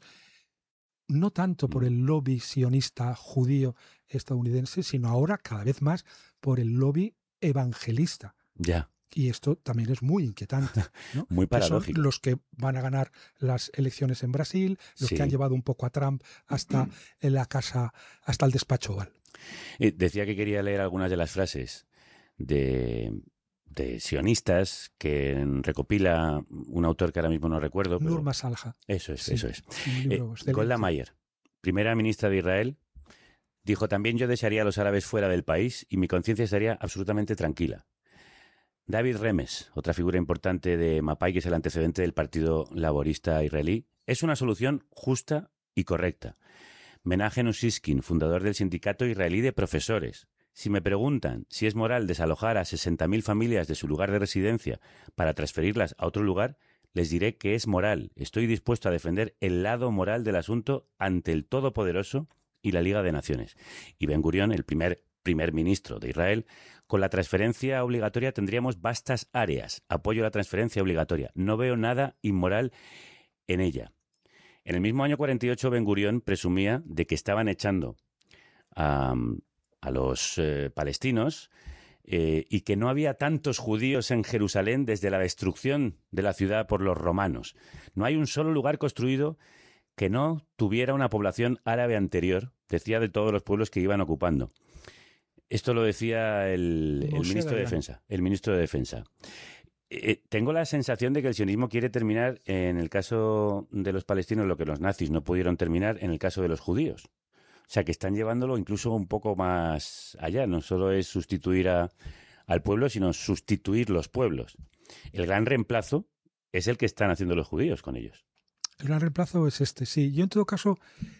no tanto por el lobby sionista judío estadounidense, sino ahora cada vez más por el lobby evangelista. Ya. Y esto también es muy inquietante, ¿no? Muy Que son paradójico. los que van a ganar las elecciones en Brasil, los Sí. que han llevado un poco a Trump hasta la casa, hasta el despacho Oval. Decía que quería leer algunas de las frases de sionistas que recopila un autor que ahora mismo no recuerdo. Pero Nur Masalha. eso es, Sí, eso es. un libro excelente. Golda Meir, primera ministra de Israel, dijo: también yo desearía a los árabes fuera del país y mi conciencia estaría absolutamente tranquila. David Remes, otra figura importante de Mapai, que es el antecedente del Partido Laborista Israelí, es una solución justa y correcta. Menachem Siskin, fundador del Sindicato Israelí de Profesores. Si me preguntan si es moral desalojar a 60.000 familias de su lugar de residencia para transferirlas a otro lugar, les diré que es moral. Estoy dispuesto a defender el lado moral del asunto ante el Todopoderoso y la Liga de Naciones. Y Ben Gurión, el primer ministro de Israel: con la transferencia obligatoria tendríamos vastas áreas. Apoyo la transferencia obligatoria. No veo nada inmoral en ella. En el mismo año 48, Ben Gurión presumía de que estaban echando a los palestinos y que no había tantos judíos en Jerusalén desde la destrucción de la ciudad por los romanos. No hay un solo lugar construido que no tuviera una población árabe anterior, decía, de todos los pueblos que iban ocupando. Esto lo decía el ministro de Defensa. El ministro de Defensa. Tengo la sensación de que el sionismo quiere terminar, en el caso de los palestinos, lo que los nazis no pudieron terminar en el caso de los judíos. O sea, que están llevándolo incluso un poco más allá. No solo es sustituir al pueblo, sino sustituir los pueblos. El gran reemplazo es el que están haciendo los judíos con ellos. El gran reemplazo es este, sí. Yo en todo caso,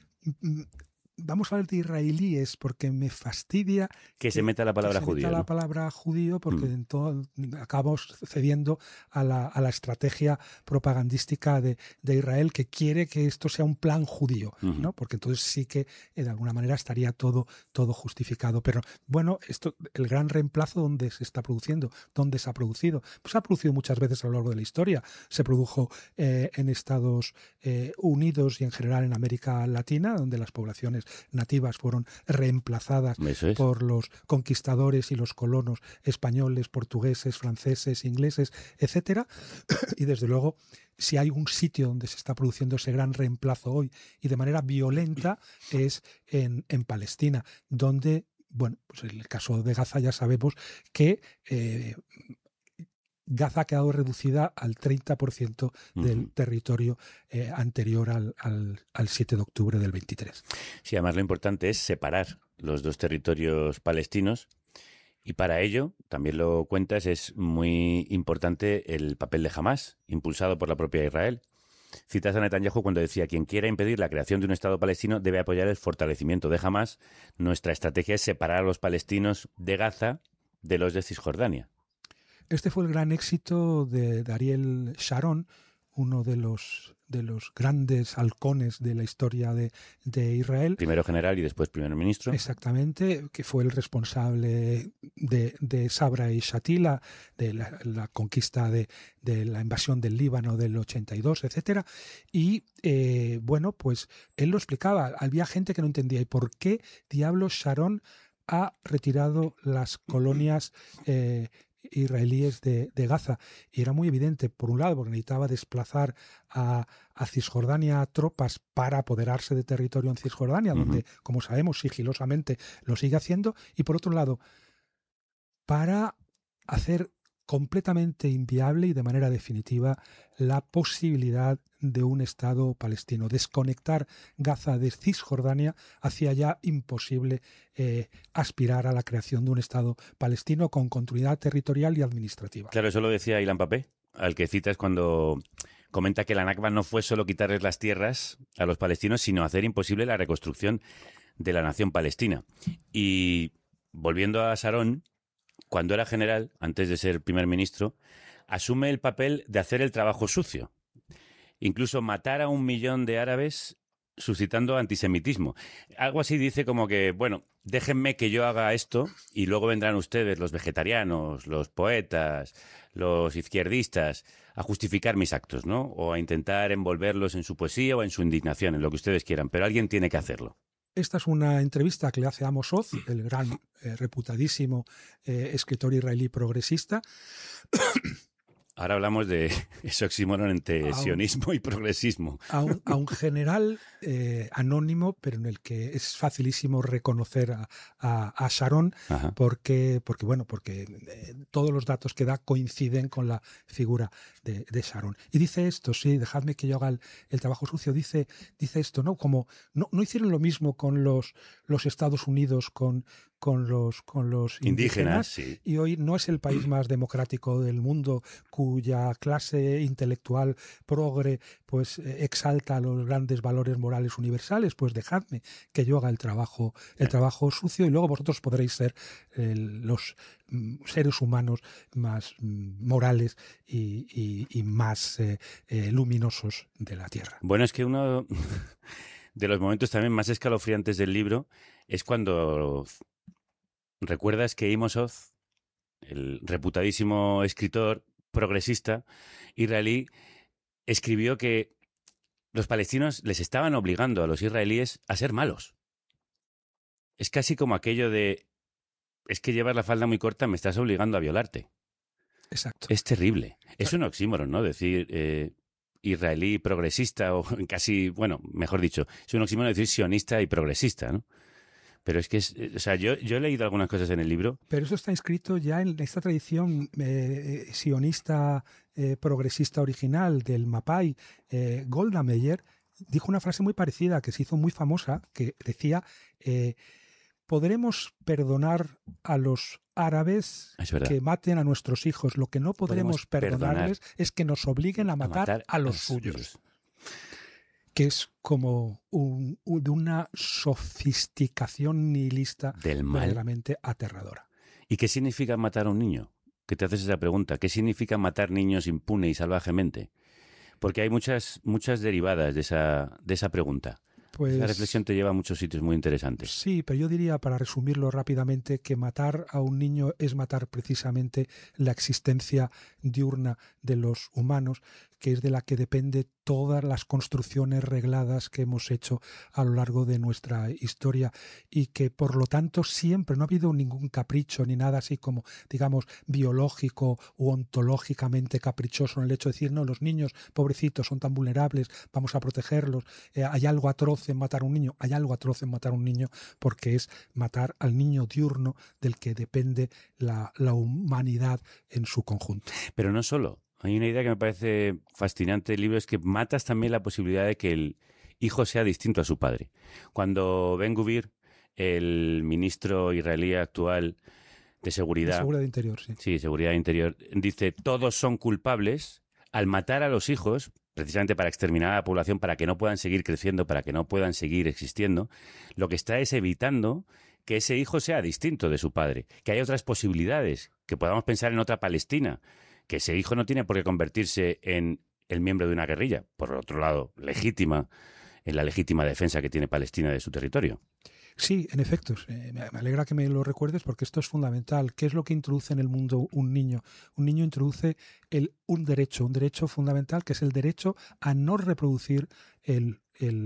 vamos a hablar de israelíes porque me fastidia que se meta la palabra judío. La palabra judío porque en todo, acabamos cediendo a la estrategia propagandística de Israel, que quiere que esto sea un plan judío, ¿no? Porque entonces sí que de alguna manera estaría todo justificado. Pero bueno, el gran reemplazo, ¿dónde se está produciendo? ¿Dónde se ha producido? Pues se ha producido muchas veces a lo largo de la historia. Se produjo en Estados Unidos y en general en América Latina, donde las poblaciones nativas fueron reemplazadas por los conquistadores y los colonos españoles, portugueses, franceses, ingleses, etcétera. Y desde luego, si hay un sitio donde se está produciendo ese gran reemplazo hoy y de manera violenta, es en Palestina, donde, bueno, pues en el caso de Gaza ya sabemos que Gaza ha quedado reducida al 30% del territorio anterior al 7 de octubre del 23. Sí, además lo importante es separar los dos territorios palestinos, y para ello, también lo cuentas, es muy importante el papel de Hamás, impulsado por la propia Israel. Citas a Netanyahu cuando decía: quien quiera impedir la creación de un Estado palestino debe apoyar el fortalecimiento de Hamás. Nuestra estrategia es separar a los palestinos de Gaza de los de Cisjordania. Este fue el gran éxito de Ariel Sharon, uno de los grandes halcones de la historia de Israel. Primero general y después primer ministro. Exactamente, que fue el responsable de Sabra y Shatila, de la conquista de la invasión del Líbano del 82, etcétera. Y bueno, pues él lo explicaba. Había gente que no entendía. ¿Y por qué diablos Sharon ha retirado las colonias israelíes de Gaza? Y era muy evidente, por un lado, porque necesitaba desplazar a Cisjordania tropas para apoderarse de territorio en Cisjordania, donde, como sabemos, sigilosamente lo sigue haciendo, y por otro lado, para hacer completamente inviable y de manera definitiva la posibilidad de un Estado palestino. Desconectar Gaza de Cisjordania hacía ya imposible aspirar a la creación de un Estado palestino con continuidad territorial y administrativa. Claro, eso lo decía Ilan Pappé, al que citas cuando comenta que la Nakba no fue solo quitarles las tierras a los palestinos, sino hacer imposible la reconstrucción de la nación palestina. Y volviendo a Sharon, cuando era general, antes de ser primer ministro, asume el papel de hacer el trabajo sucio. Incluso matar a 1 millón de árabes suscitando antisemitismo. Algo así dice como que, bueno, déjenme que yo haga esto y luego vendrán ustedes, los vegetarianos, los poetas, los izquierdistas, a justificar mis actos, ¿no? O a intentar envolverlos en su poesía o en su indignación, en lo que ustedes quieran, pero alguien tiene que hacerlo. Esta es una entrevista que le hace Amos Oz, el gran, reputadísimo escritor israelí progresista. Ahora hablamos de ese oxímoron entre sionismo y progresismo. A un general anónimo, pero en el que es facilísimo reconocer a Sharon, porque todos los datos que da coinciden con la figura de Sharon. Y dice esto, sí, dejadme que yo haga el trabajo sucio, dice esto, ¿no? Como no hicieron lo mismo con los Estados Unidos, con los indígenas, sí. Y hoy no es el país más democrático del mundo cuya clase intelectual progre pues exalta los grandes valores morales universales. Pues dejadme que yo haga el trabajo sucio y luego vosotros podréis ser los seres humanos más morales y más luminosos de la Tierra. Bueno, es que uno de los momentos también más escalofriantes del libro es cuando recuerdas que Amos Oz, el reputadísimo escritor progresista israelí, escribió que los palestinos les estaban obligando a los israelíes a ser malos. Es casi como aquello de, es que llevas la falda muy corta, me estás obligando a violarte. Exacto. Es terrible. Es un oxímoron, ¿no? Decir israelí progresista, o casi, bueno, mejor dicho, es un oxímoron decir sionista y progresista, ¿no? Pero es que yo he leído algunas cosas en el libro. Pero eso está inscrito ya en esta tradición sionista progresista original del Mapai. Golda Meir dijo una frase muy parecida que se hizo muy famosa, que decía, podremos perdonar a los árabes que maten a nuestros hijos. Lo que no podremos perdonarles es que nos obliguen a matar a los suyos. Que es como de una sofisticación nihilista del mal, verdaderamente aterradora. ¿Y qué significa matar a un niño? Que te haces esa pregunta. ¿Qué significa matar niños impune y salvajemente? Porque hay muchas derivadas de esa pregunta. Pues, la reflexión te lleva a muchos sitios muy interesantes. Sí, pero yo diría, para resumirlo rápidamente, que matar a un niño es matar precisamente la existencia diurna de los humanos, que es de la que depende todas las construcciones regladas que hemos hecho a lo largo de nuestra historia y que por lo tanto siempre no ha habido ningún capricho ni nada así como, digamos, biológico u ontológicamente caprichoso en el hecho de decir, no, los niños pobrecitos son tan vulnerables, vamos a protegerlos, hay algo atroz en matar a un niño, hay algo atroz en matar a un niño porque es matar al niño diurno del que depende la humanidad en su conjunto. Pero no solo. Hay una idea que me parece fascinante del libro, es que matas también la posibilidad de que el hijo sea distinto a su padre. Cuando Ben-Gvir, el ministro israelí actual de seguridad... De seguridad interior, sí. Sí, seguridad interior. Dice, todos son culpables al matar a los hijos, precisamente para exterminar a la población, para que no puedan seguir creciendo, para que no puedan seguir existiendo. Lo que está es evitando que ese hijo sea distinto de su padre, que haya otras posibilidades, que podamos pensar en otra Palestina, que ese hijo no tiene por qué convertirse en el miembro de una guerrilla, por otro lado, legítima, en la legítima defensa que tiene Palestina de su territorio. Sí, en efecto. Me alegra que me lo recuerdes porque esto es fundamental. ¿Qué es lo que introduce en el mundo un niño? Un niño introduce un derecho fundamental, que es el derecho a no reproducir el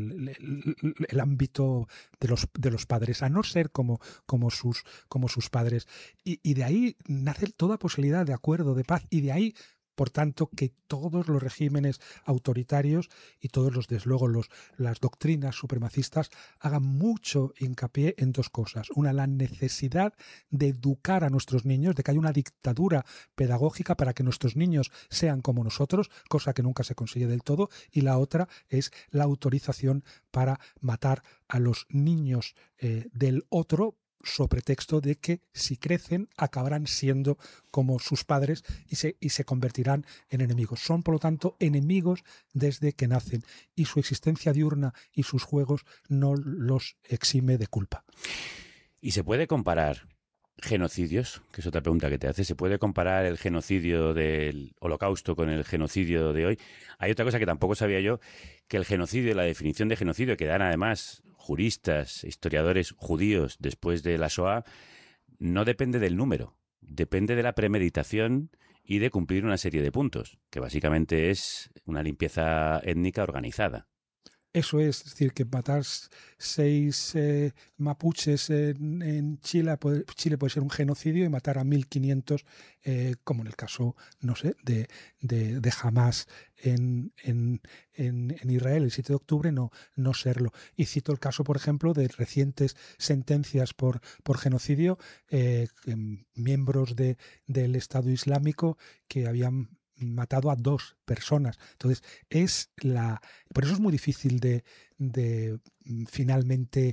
ámbito de los padres, a no ser como sus padres. Y de ahí nace toda posibilidad de acuerdo, de paz, y de ahí por tanto, que todos los regímenes autoritarios y todos los, desde luego, las doctrinas supremacistas hagan mucho hincapié en dos cosas. Una, la necesidad de educar a nuestros niños, de que haya una dictadura pedagógica para que nuestros niños sean como nosotros, cosa que nunca se consigue del todo. Y la otra es la autorización para matar a los niños del otro, sobre pretexto de que si crecen acabarán siendo como sus padres y se convertirán en enemigos. Son, por lo tanto, enemigos desde que nacen y su existencia diurna y sus juegos no los exime de culpa. ¿Y se puede comparar genocidios? Que es otra pregunta que te hace. ¿Se puede comparar el genocidio del Holocausto con el genocidio de hoy? Hay otra cosa que tampoco sabía yo, que el genocidio, la definición de genocidio que dan además juristas, historiadores judíos después de la Shoah, no depende del número, depende de la premeditación y de cumplir una serie de puntos, que básicamente es una limpieza étnica organizada. Eso es decir, que matar 6 mapuches en Chile puede ser un genocidio, y matar a 1.500, como en el caso, no sé, de Hamás en Israel el 7 de octubre, no serlo. Y cito el caso, por ejemplo, de recientes sentencias por genocidio, miembros del Estado Islámico que habían matado a 2 personas. Entonces, por eso es muy difícil de finalmente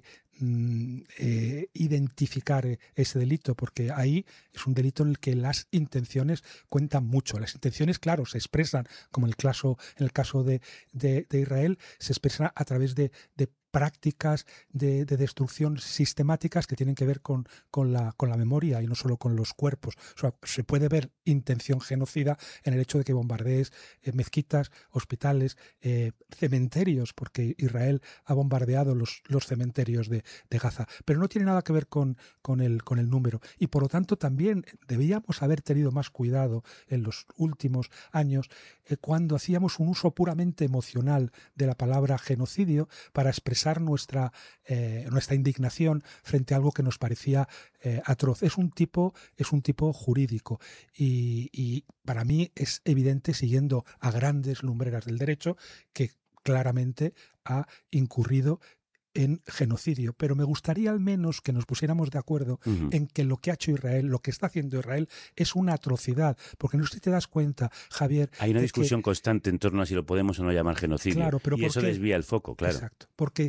identificar ese delito, porque ahí es un delito en el que las intenciones cuentan mucho. Las intenciones, claro, se expresan, como en el caso de Israel, se expresan a través de prácticas de destrucción sistemáticas que tienen que ver con la memoria y no solo con los cuerpos. O sea, se puede ver intención genocida en el hecho de que bombardees mezquitas, hospitales, cementerios, porque Israel ha bombardeado los cementerios de Gaza, pero no tiene nada que ver con el número. Y por lo tanto también debíamos haber tenido más cuidado en los últimos años cuando hacíamos un uso puramente emocional de la palabra genocidio para expresar nuestra indignación frente a algo que nos parecía atroz. Es un tipo jurídico y para mí es evidente, siguiendo a grandes lumbreras del derecho, que claramente ha incurrido en genocidio, pero me gustaría al menos que nos pusiéramos de acuerdo en que lo que ha hecho Israel, lo que está haciendo Israel, es una atrocidad, porque no sé si te das cuenta, Javier. Hay una discusión constante en torno a si lo podemos o no llamar genocidio, claro, pero y eso desvía el foco, claro. Exacto, porque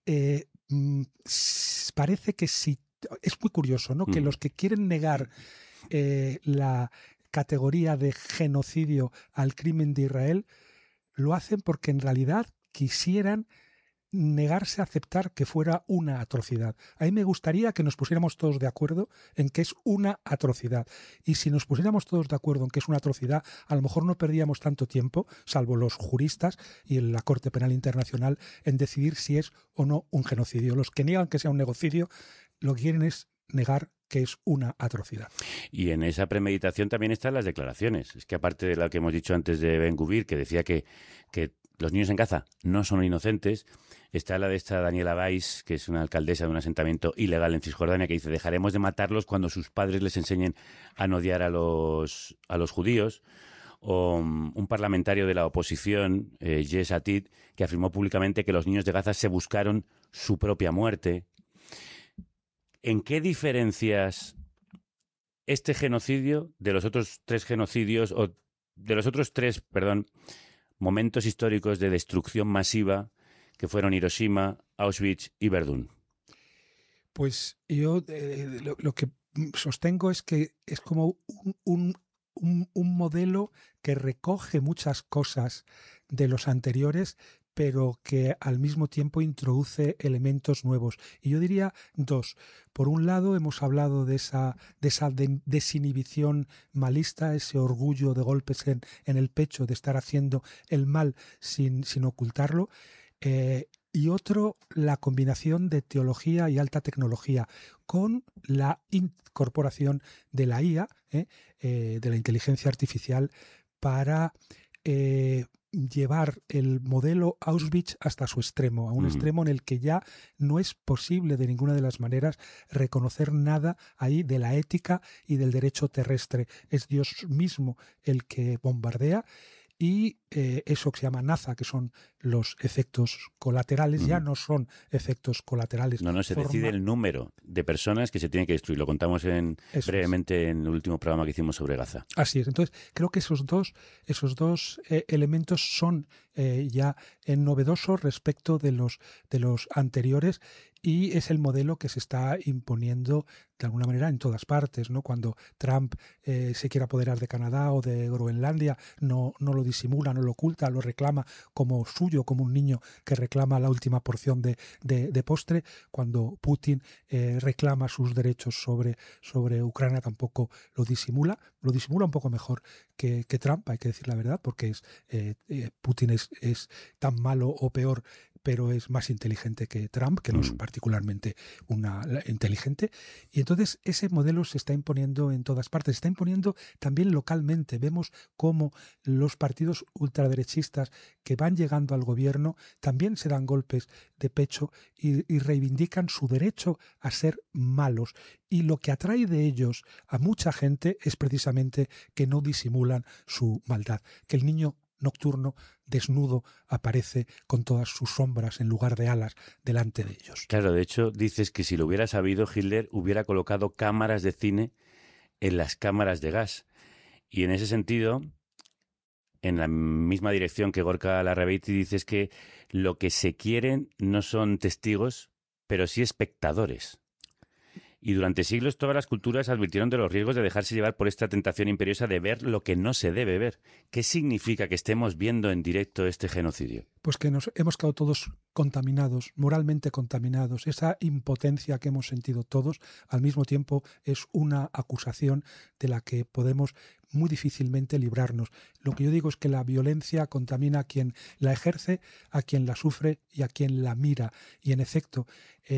parece que si es muy curioso, ¿no? Que los que quieren negar la categoría de genocidio al crimen de Israel lo hacen porque en realidad quisieran negarse a aceptar que fuera una atrocidad. A mí me gustaría que nos pusiéramos todos de acuerdo en que es una atrocidad. Y si nos pusiéramos todos de acuerdo en que es una atrocidad, a lo mejor no perdíamos tanto tiempo, salvo los juristas y la Corte Penal Internacional, en decidir si es o no un genocidio. Los que niegan que sea un genocidio, lo que quieren es negar que es una atrocidad. Y en esa premeditación también están las declaraciones. Es que aparte de lo que hemos dicho antes de Ben-Gvir, que decía que los niños en Gaza no son inocentes, está la de esta Daniela Weiss, que es una alcaldesa de un asentamiento ilegal en Cisjordania, que dice: dejaremos de matarlos cuando sus padres les enseñen a no odiar a los judíos. O un parlamentario de la oposición, Yesh Atid, que afirmó públicamente que los niños de Gaza se buscaron su propia muerte. ¿En qué diferencias este genocidio de los otros 3 genocidios, o de los otros 3, momentos históricos de destrucción masiva que fueron Hiroshima, Auschwitz y Verdún? Pues yo lo que sostengo es que es como un modelo que recoge muchas cosas de los anteriores, pero que al mismo tiempo introduce elementos nuevos. Y yo diría 2. Por un lado, hemos hablado de esa desinhibición malista, ese orgullo de golpes en el pecho de estar haciendo el mal sin ocultarlo. Y otro, la combinación de teología y alta tecnología con la incorporación de la IA, de la inteligencia artificial, para llevar el modelo Auschwitz hasta su extremo, a un extremo en el que ya no es posible de ninguna de las maneras reconocer nada ahí de la ética y del derecho terrestre. Es Dios mismo el que bombardea. Y eso que se llama naza, que son los efectos colaterales, ya no son efectos colaterales. No, se decide el número de personas que se tienen que destruir. Lo contamos brevemente en el último programa que hicimos sobre Gaza. Así es. Entonces, creo que esos dos elementos son ya novedosos respecto de los anteriores, y es el modelo que se está imponiendo de alguna manera en todas partes, ¿no? Cuando Trump se quiere apoderar de Canadá o de Groenlandia, no lo disimula, no lo oculta, lo reclama como suyo, como un niño que reclama la última porción de postre. Cuando Putin reclama sus derechos sobre Ucrania, tampoco lo disimula un poco mejor que Trump, hay que decir la verdad, porque Putin es tan malo o peor, pero es más inteligente que Trump, que no es particularmente inteligente. Y entonces ese modelo se está imponiendo en todas partes, se está imponiendo también localmente. Vemos cómo los partidos ultraderechistas que van llegando al gobierno también se dan golpes de pecho y reivindican su derecho a ser malos. Y lo que atrae de ellos a mucha gente es precisamente que no disimulan su maldad, que el niño nocturno desnudo aparece con todas sus sombras en lugar de alas delante de ellos. Claro, de hecho dices que si lo hubiera sabido, Hitler hubiera colocado cámaras de cine en las cámaras de gas. Y en ese sentido, en la misma dirección que Gorka Larrabeiti, dices que lo que se quieren no son testigos, pero sí espectadores. Y durante siglos todas las culturas advirtieron de los riesgos de dejarse llevar por esta tentación imperiosa de ver lo que no se debe ver. ¿Qué significa que estemos viendo en directo este genocidio? Pues que nos hemos quedado todos contaminados, moralmente contaminados. Esa impotencia que hemos sentido todos, al mismo tiempo, es una acusación de la que podemos muy difícilmente librarnos. Lo que yo digo es que la violencia contamina a quien la ejerce, a quien la sufre y a quien la mira. Y en efecto,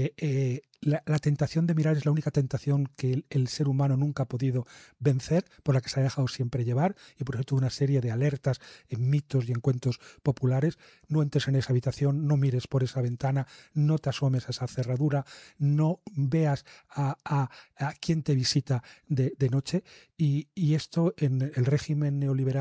la tentación de mirar es la única tentación que el ser humano nunca ha podido vencer, por la que se ha dejado siempre llevar, y por eso toda una serie de alertas en mitos y en cuentos populares. No entres en esa habitación, no mires por esa ventana, no te asomes a esa cerradura, no veas a quien te visita de noche. Y esto en el régimen neoliberal